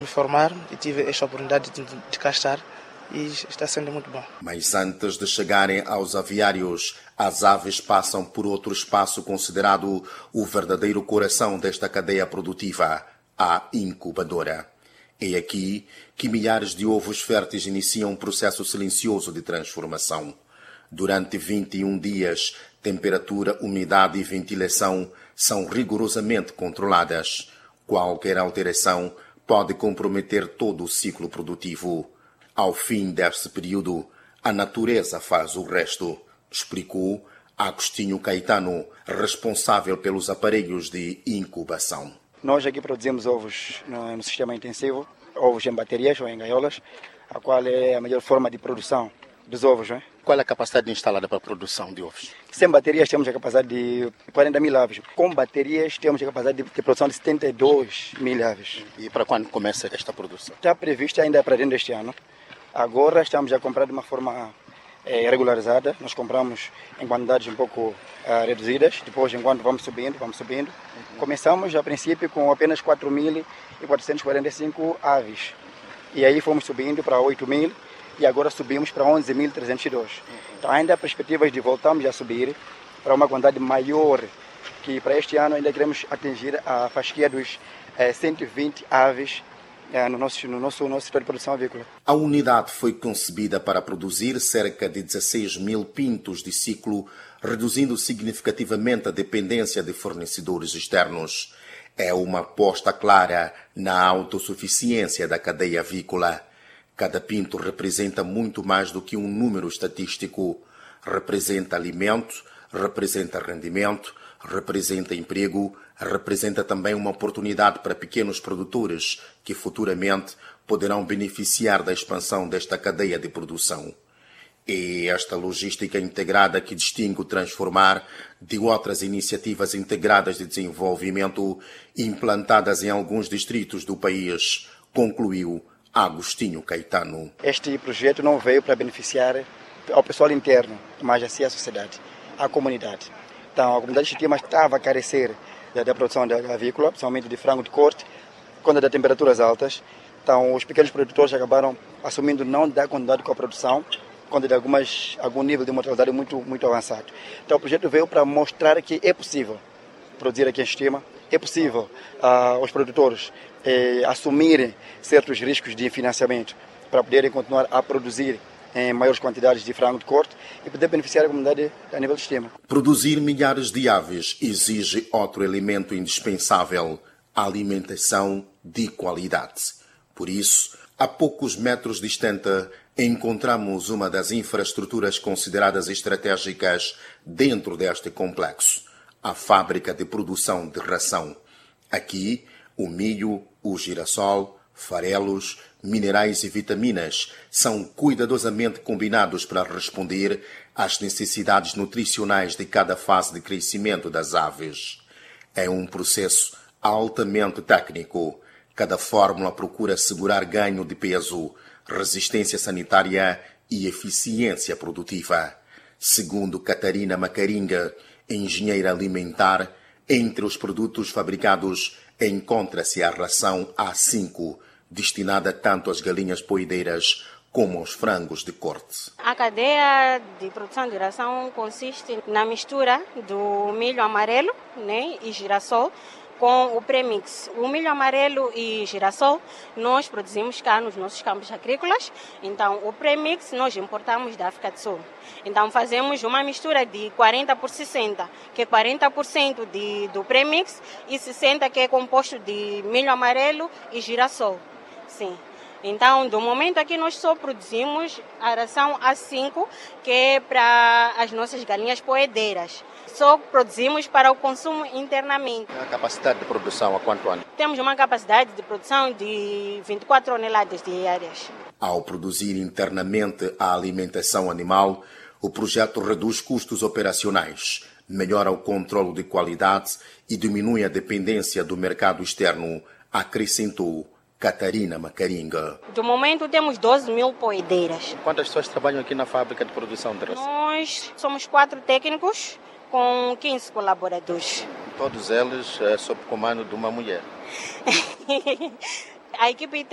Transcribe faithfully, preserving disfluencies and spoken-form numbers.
Formar e tive esta oportunidade de, de cá estar e está sendo muito bom. Mas antes de chegarem aos aviários, as aves passam por outro espaço considerado o verdadeiro coração desta cadeia produtiva, a incubadora. É aqui que milhares de ovos férteis iniciam um processo silencioso de transformação. Durante vinte e um dias, temperatura, umidade e ventilação são rigorosamente controladas. Qualquer alteração pode comprometer todo o ciclo produtivo. Ao fim deste período, a natureza faz o resto, explicou Agostinho Caetano, responsável pelos aparelhos de incubação. Nós aqui produzimos ovos no, no sistema intensivo, ovos em baterias ou em gaiolas, a qual é a melhor forma de produção dos ovos. Não é? Qual é a capacidade instalada para a produção de ovos? Sem baterias temos a capacidade de quarenta mil aves. Com baterias temos a capacidade de, de produção de setenta e dois mil aves. E para quando começa esta produção? Está previsto ainda para dentro deste ano. Agora estamos a comprar de uma forma é, regularizada. Nós compramos em quantidades um pouco é, reduzidas. Depois, enquanto vamos subindo, vamos subindo. Uhum. Começamos, a princípio, com apenas quatro mil quatrocentas e quarenta e cinco aves. E aí fomos subindo para oito mil. E agora subimos para onze mil trezentos e dois. Então ainda há perspectivas de voltarmos a subir para uma quantidade maior, que para este ano ainda queremos atingir a fasquia dos eh, cento e vinte aves eh, no, nosso, no nosso, nosso setor de produção avícola. A unidade foi concebida para produzir cerca de dezesseis mil pintos de ciclo, reduzindo significativamente a dependência de fornecedores externos. É uma aposta clara na autossuficiência da cadeia avícola. Cada pinto representa muito mais do que um número estatístico. Representa alimento, representa rendimento, representa emprego, representa também uma oportunidade para pequenos produtores que futuramente poderão beneficiar da expansão desta cadeia de produção. É esta logística integrada que distingue o Transformar de outras iniciativas integradas de desenvolvimento implantadas em alguns distritos do país, concluiu Agostinho Caetano. Este projeto não veio para beneficiar ao pessoal interno, mas assim a sociedade, a comunidade. Então, a comunidade de Chitima estava a carecer da, da produção da avícola, principalmente de frango de corte, quando das temperaturas altas. Então, os pequenos produtores acabaram assumindo não dar quantidade com a produção, quando de algumas, algum nível de mortalidade muito, muito avançado. Então, o projeto veio para mostrar que é possível produzir aqui em Chitima, é possível uh, os produtores eh, assumirem certos riscos de financiamento para poderem continuar a produzir em maiores quantidades de frango de corte e poder beneficiar a comunidade a nível de sistema. Produzir milhares de aves exige outro elemento indispensável, a alimentação de qualidade. Por isso, a poucos metros distante, encontramos uma das infraestruturas consideradas estratégicas dentro deste complexo, a fábrica de produção de ração. Aqui, o milho, o girassol, farelos, minerais e vitaminas são cuidadosamente combinados para responder às necessidades nutricionais de cada fase de crescimento das aves. É um processo altamente técnico. Cada fórmula procura assegurar ganho de peso, resistência sanitária e eficiência produtiva. Segundo Catarina Macaringa, engenheira alimentar, entre os produtos fabricados encontra-se a ração A cinco, destinada tanto às galinhas poedeiras como aos frangos de corte. A cadeia de produção de ração consiste na mistura do milho amarelo, né, e girassol com o premix. O milho amarelo e girassol nós produzimos cá nos nossos campos agrícolas. Então, o premix nós importamos da África do Sul. Então, fazemos uma mistura de quarenta por sessenta, que é quarenta por cento de, do premix e sessenta por cento que é composto de milho amarelo e girassol. Sim. Então, do momento aqui nós só produzimos a ração A cinco, que é para as nossas galinhas poedeiras. Só produzimos para o consumo internamente. A capacidade de produção, há quanto ano? Temos uma capacidade de produção de vinte e quatro toneladas diárias. Ao produzir internamente a alimentação animal, o projeto reduz custos operacionais, melhora o controle de qualidade e diminui a dependência do mercado externo, acrescentou Catarina Macaringa. Do momento temos doze mil poedeiras. Quantas pessoas trabalham aqui na fábrica de produção de ração? Nós somos quatro técnicos com quinze colaboradores. Todos eles é, sob comando de uma mulher. A equipe